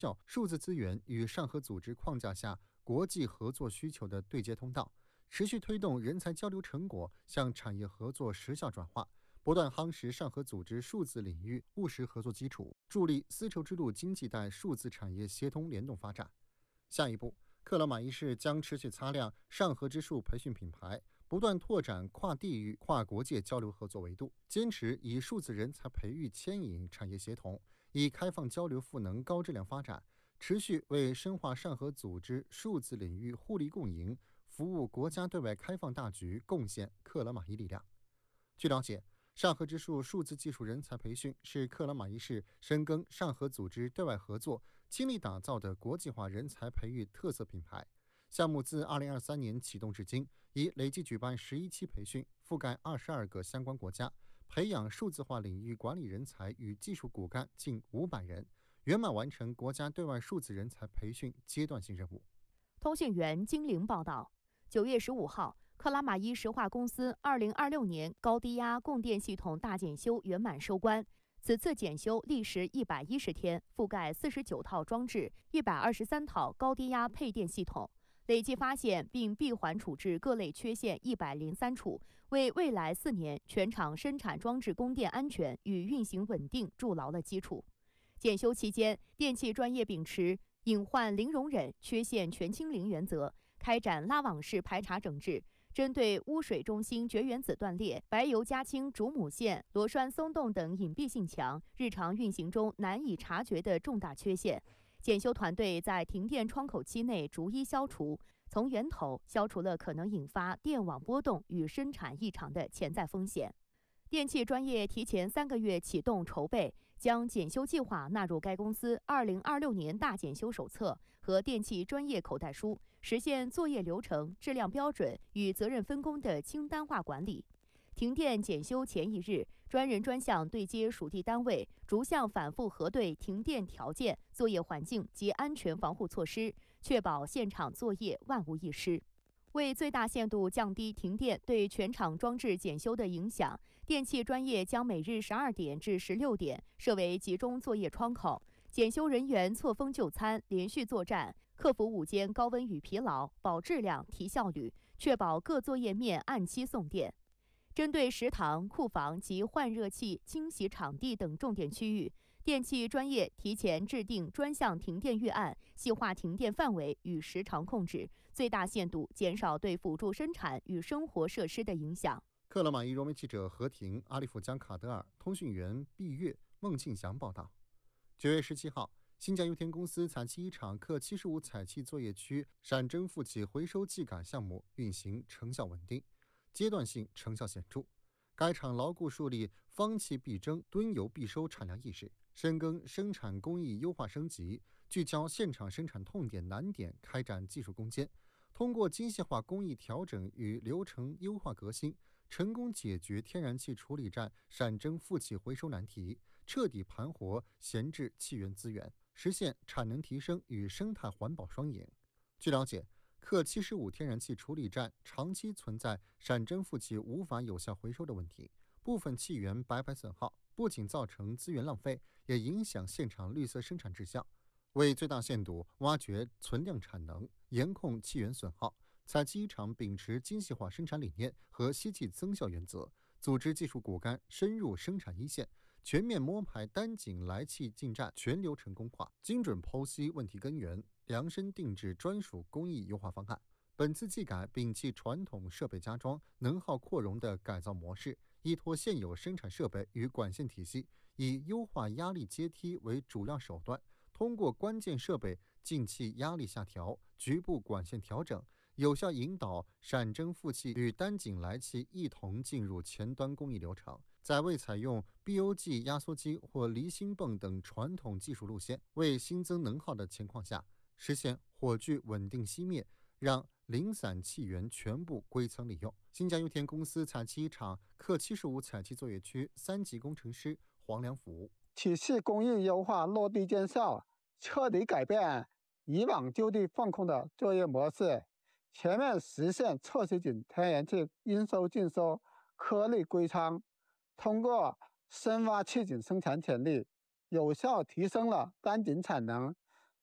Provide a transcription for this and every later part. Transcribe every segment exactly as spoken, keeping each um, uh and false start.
数字资源与上合组织框架下国际合作需求的对接通道，持续推动人才交流成果向产业合作实效转化，不断夯实上合组织数字领域务实合作基础，助力丝绸之路经济带数字产业协同联动发展。下一步，克拉玛依市将持续擦亮上合之树培训品牌，不断拓展跨地域、跨国界交流合作维度，坚持以数字人才培育牵引产业协同，以开放交流赋能高质量发展，持续为深化上合组织数字领域互利共赢、服务国家对外开放大局贡献克拉玛依力量。据了解，上合之树数字技术人才培训是克拉玛依市深耕上合组织对外合作、倾力打造的国际化人才培育特色品牌。项目自二零二三年启动至今，已累计举办十一期培训，覆盖二十二个相关国家，培养数字化领域管理人才与技术骨干近五百人，圆满完成国家对外数字人才培训阶段性任务。 通讯员金玲报道，九月十五号，克拉玛依石化公司二零二六年高低压供电系统大检修圆满收官。此次检修历时一百一十天，覆盖四十九套装置、一百二十三套高低压配电系统，累计发现并闭环处置各类缺陷一百零三处，为未来四年全厂生产装置供电安全与运行稳定筑牢了基础。检修期间，电气专业秉持隐患零容忍、缺陷全清零原则，开展拉网式排查整治，针对污水中心绝缘子断裂、白油加氢主母线、螺栓松动等隐蔽性强、日常运行中难以察觉的重大缺陷，检修团队在停电窗口期内逐一消除，从源头消除了可能引发电网波动与生产异常的潜在风险。电气专业提前三个月启动筹备，将检修计划纳入该公司二零二六年大检修手册和电气专业口袋书，实现作业流程、质量标准与责任分工的清单化管理。停电检修前一日，专人专项对接属地单位，逐项反复核对停电条件、作业环境及安全防护措施，确保现场作业万无一失。为最大限度降低停电对全厂装置检修的影响，电气专业将每日十二点至十六点设为集中作业窗口，检修人员错峰就餐，连续作战，克服午间高温与疲劳，保质量、提效率，确保各作业面按期送电。针对食堂、库房及换热器、清洗场地等重点区域，电气专业提前制定专项停电预案，细化停电范围与时长控制，最大限度减少对辅助生产与生活设施的影响。 克拉玛依融媒记者何婷、阿利府江卡德尔，通讯员毕月、孟庆祥报道。九月十七号，新疆油田公司采气一厂克七十五采气作业区陕征富气回收技改项目运行成效稳定，阶段性成效显著。该厂牢固树立方气必争、吨油必收产量意识，深耕生产工艺优化升级，聚焦现场生产痛点难点，开展技术攻坚，通过精细化工艺调整与流程优化革新，成功解决天然气处理站陕征富气回收难题，彻底盘活闲置气源资源，实现产能提升与生态环保双赢。据了解，克七十五天然气处理站长期存在陕征富气无法有效回收的问题，部分气源白白损耗，不仅造成资源浪费，也影响现场绿色生产质效。为最大限度挖掘存量产能，严控气源损耗，采气一厂秉持精细化生产理念和吸气增效原则，组织技术骨干深入生产一线，全面摸排单井来气进站全流程工化，精准剖析问题根源，量身定制专属工艺优化方案。本次技改摒弃传统设备加装、能耗扩容的改造模式，依托现有生产设备与管线体系，以优化压力阶梯为主要手段，通过关键设备进气压力下调、局部管线调整，有效引导陕征富气与单井来气一同进入前端工艺流程。在未采用 B O G 压缩机或离心泵等传统技术路线，未新增能耗的情况下，实现火炬稳定熄灭，让零散气源全部归仓利用。新疆油田公司采气一厂克七十五采气作业区三级工程师黄良福： 体系工艺优化落地见效，彻底改变以往就地放空的作业模式，全面实现测试井天然气应收尽收、颗粒归仓。通过深挖气井生产潜力，有效提升了单井产能，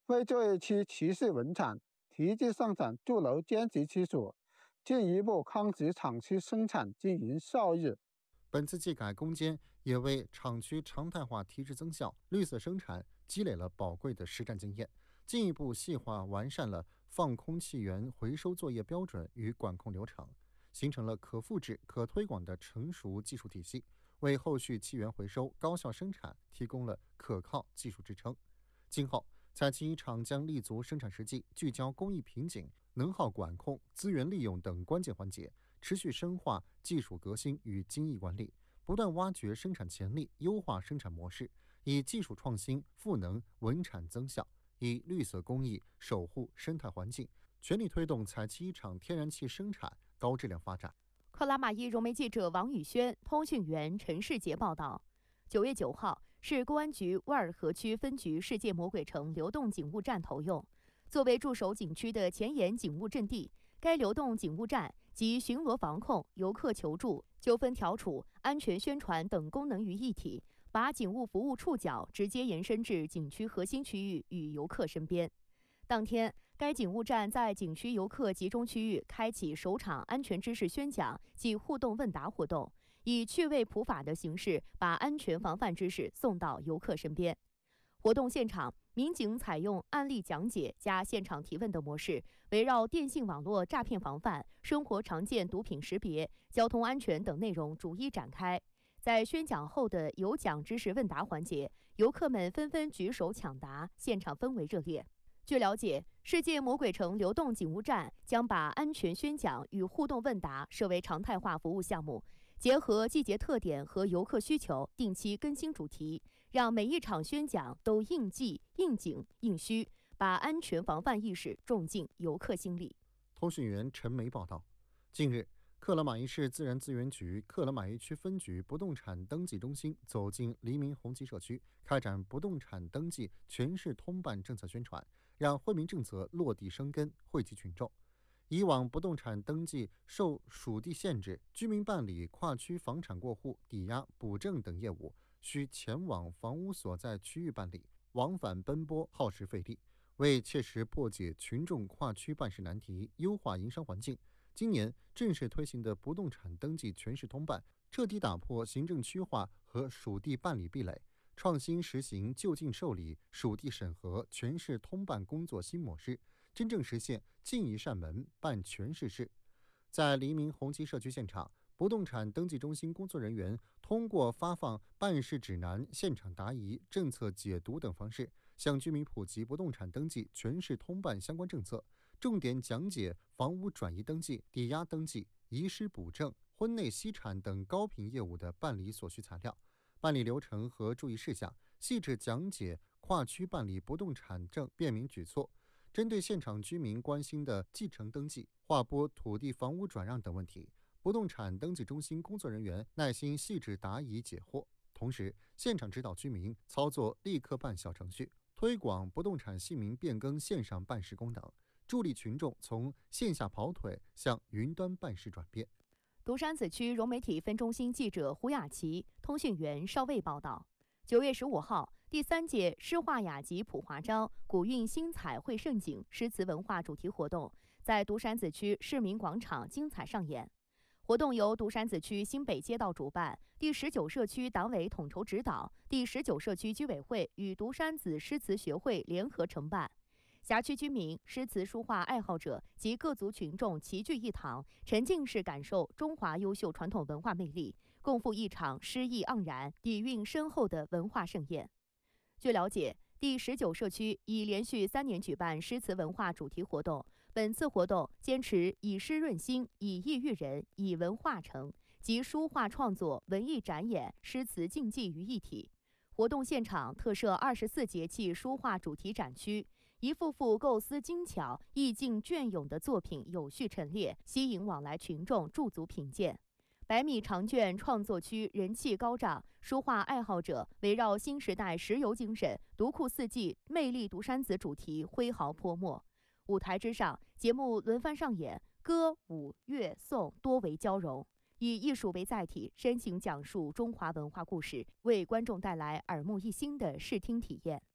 非作业区歧视文产，提质上涨筑楼兼职基础，进一步夯实厂区生产经营效益。 本次技改攻坚也为厂区常态化提质增效、绿色生产积累了宝贵的实战经验，进一步细化完善了放空气源回收作业标准与管控流程，形成了可复制、可推广的成熟技术体系，为后续气源回收高效生产提供了可靠技术支撑。今后，采气一厂将立足生产实际，聚焦工艺瓶颈、能耗管控、资源利用等关键环节，持续深化技术革新与精益管理，不断挖掘生产潜力，优化生产模式，以技术创新赋能稳产增效，以绿色工艺守护生态环境，全力推动采气一厂天然气生产高质量发展。 克拉玛依融媒记者王宇轩、通讯员陈世杰报道。九月九号，市公安局沃尔河区分局世界魔鬼城流动警务站投用。作为驻守景区的前沿警务阵地，该流动警务站集巡逻防控、游客求助、纠纷调处、安全宣传等功能于一体，把警务服务触角直接延伸至景区核心区域与游客身边。当天，该警务站在景区游客集中区域开启首场安全知识宣讲及互动问答活动，以趣味普法的形式把安全防范知识送到游客身边。活动现场，民警采用案例讲解加现场提问的模式，围绕电信网络诈骗防范、生活常见毒品识别、交通安全等内容逐一展开。在宣讲后的有奖知识问答环节，游客们纷纷举手抢答，现场氛围热烈。据了解，世界魔鬼城流动警务站将把安全宣讲与互动问答设为常态化服务项目，结合季节特点和游客需求，定期更新主题，让每一场宣讲都应季、应景、应需，把安全防范意识种进游客心里。 通讯员陈梅报道，近日，克拉玛依市自然资源局克拉玛依区分局不动产登记中心走进黎明红旗社区，开展不动产登记全市通办政策宣传，让惠民政策落地生根，惠及群众。以往不动产登记受属地限制，居民办理跨区房产过户、抵押、补证等业务需前往房屋所在区域办理，往返奔波，耗时费力。为切实破解群众跨区办事难题，优化营商环境，今年正式推行的不动产登记全市通办，彻底打破行政区划和属地办理壁垒，创新实行就近受理、属地审核全市通办工作新模式，真正实现进一扇门办全市事。在黎明红旗社区现场，不动产登记中心工作人员通过发放办事指南、现场答疑、政策解读等方式，向居民普及不动产登记全市通办相关政策，重点讲解房屋转移登记、抵押登记、遗失补证、婚内析产等高频业务的办理所需材料、办理流程和注意事项，细致讲解跨区办理不动产证便民举措。针对现场居民关心的继承登记、划拨土地房屋转让等问题，不动产登记中心工作人员耐心细致答疑解惑，同时现场指导居民操作立刻办小程序，推广不动产姓名变更线上办事功能，助力群众从线下跑腿向云端办事转变。 独山子区融媒体分中心记者胡雅琪、通讯员邵卫报道。九月十五号，第三届诗画雅集普华招古韵新彩绘盛景诗词文化主题活动在独山子区市民广场精彩上演。活动由独山子区新北街道主办，第十九社区党委统筹指导，第十九社区居委会与独山子诗词学会联合承办。辖区居民、诗词书画爱好者及各族群众齐聚一堂，沉浸式感受中华优秀传统文化魅力，共赴一场诗意盎然、底蕴深厚的文化盛宴。据了解，第十九社区已连续三年举办诗词文化主题活动，本次活动坚持以诗润心、以艺育人、以文化成，集书画创作、文艺展演、诗词竞技于一体。活动现场特设二十四节气书画主题展区，一幅幅构思精巧、意境隽永的作品有序陈列，吸引往来群众驻足品鉴。百米长卷创作区人气高涨，书画爱好者围绕新时代石油精神、独库四季、魅力独山子主题挥毫泼墨。舞台之上，节目轮番上演，歌舞乐颂多为交融，以艺术为载体，深情讲述中华文化故事，为观众带来耳目一新的视听体验。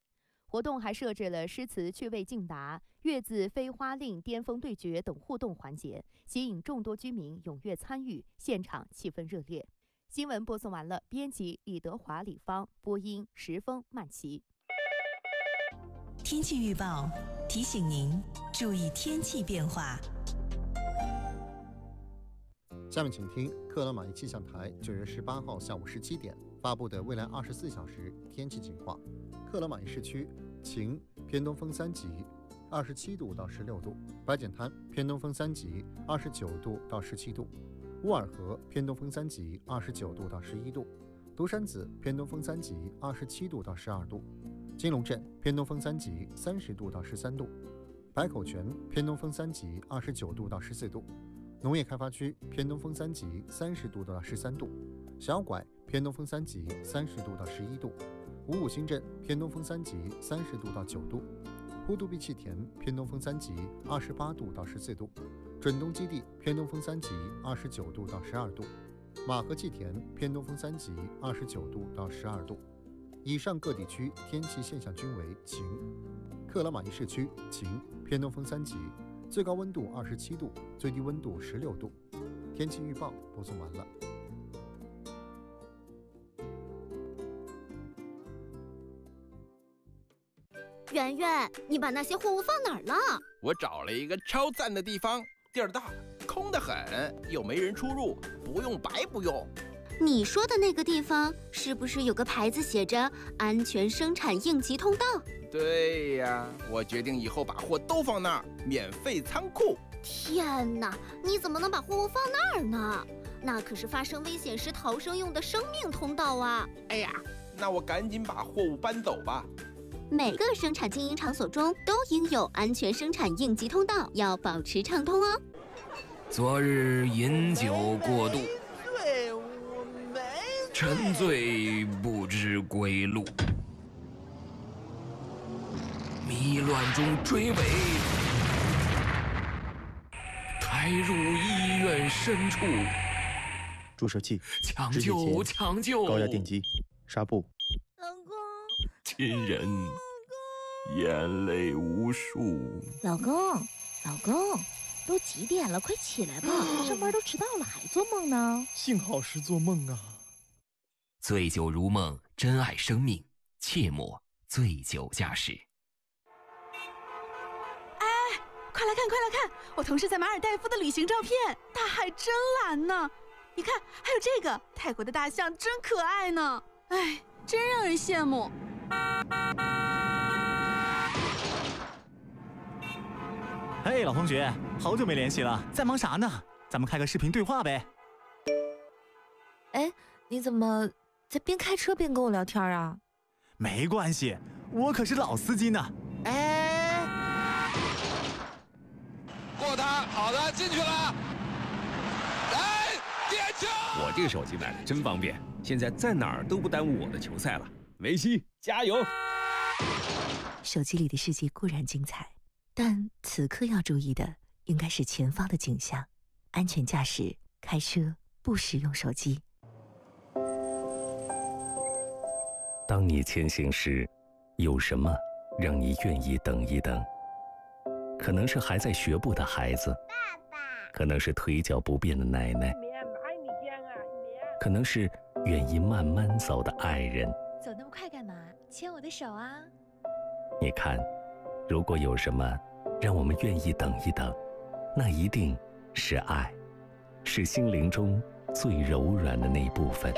活动还设置了诗词趣味竞答、月字飞花令巅峰对决等互动环节，吸引众多居民踊跃参与，现场气氛热烈。新闻播送完了，编辑李德华、李芳，播音石峰、曼琪。 天气预报提醒您注意天气变化。 下面请听克拉玛依气象台九月十八号下午十七点发布的未来二十四小时天气情况。克拉玛依市区晴，偏东风三级，二十七度到十六度；白碱滩偏东风三级，二十九度到十七度；乌尔河偏东风三级，二十九度到十一度；独山子偏东风三级，二十七度到十二度；金龙镇偏东风三级，三十度到十三度；白口泉偏东风三级，二十九度到十四度；农业开发区偏东风三级，三十度到十三度；小拐偏东风三级，三十度到十一度；五五新镇偏东风三级，三十度到九度；呼都碧气田偏东风三级，二十八度到十四度；准东基地偏东风三级，二十九度到十二度；马河气田偏东风三级，二十九度到十二度。以上各地区天气现象均为晴。克拉玛依市区晴，偏东风三级，最高温度二十七度，最低温度十六度。天气预报播送完了。 圆圆，你把那些货物放哪儿了？ 我找了一个超赞的地方，地儿大，空得很，又没人出入，不用白不用。 你说的那个地方是不是有个牌子写着“安全生产应急通道”？ 对呀，我决定以后把货都放那儿，免费仓库。 天哪，你怎么能把货物放那儿呢？那可是发生危险时逃生用的生命通道啊！ 哎呀，那我赶紧把货物搬走吧。 每个生产经营场所中都应有安全生产应急通道，要保持畅通哦。 昨日饮酒过度，沉醉不知归路，迷乱中追尾，抬入医院深处。 注射器、 抢救！抢救！ 高压电击、纱布。 老公， 亲人眼泪无数。 老公，老公，都几点了？快起来吧，上班都迟到了，还做梦呢。 幸好是做梦啊。 醉酒如梦，珍爱生命，切莫醉酒驾驶。 哎，快来看，快来看！我同事在马尔代夫的旅行照片，大海真蓝呢。你看，还有这个泰国的大象真可爱呢。哎，真让人羡慕。 嘿，老同学，好久没联系了，在忙啥呢？咱们开个视频对话呗。 哎，你怎么在边开车边跟我聊天啊？ 没关系，我可是老司机呢。哎， 过他，好的，进去了。哎，点球！ 我这个手机买的真方便，现在在哪儿都不耽误我的球赛了。梅西，加油！ 手机里的世界固然精彩，但此刻要注意的应该是前方的景象，安全驾驶，开车不使用手机。 当你前行时，有什么让你愿意等一等？可能是还在学步的孩子，爸爸；可能是腿脚不便的奶奶，可能是愿意慢慢走的爱人。 走那么快干嘛？牵我的手啊！ 你看，如果有什么让我们愿意等一等，那一定是爱，是心灵中最柔软的那部分。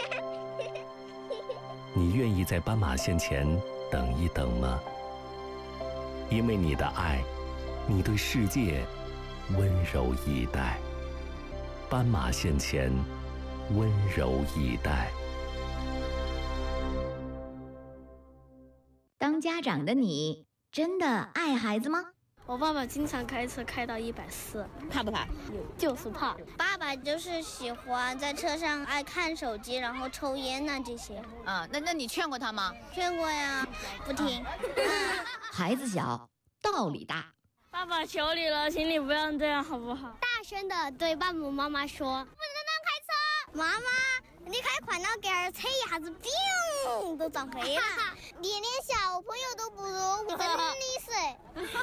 你愿意在斑马线前等一等吗？因为你的爱，你对世界温柔以待。斑马线前，温柔以待。 当家长的你，真的爱孩子吗？ 我爸爸经常开车开到一百四， 怕不怕？ 就是怕。 爸爸就是喜欢在车上爱看手机，然后抽烟呐、啊、这些。 啊，那那你劝过他吗？ 劝过呀，不听。嗯、 孩子小，道理大。 爸爸求你了，请你不要这样好不好？ 大声的对爸爸妈妈说：“不能乱开车，妈妈，你开快了点儿，车一下子，砰，都撞飞了。” 你连小朋友都不如，我真溺水。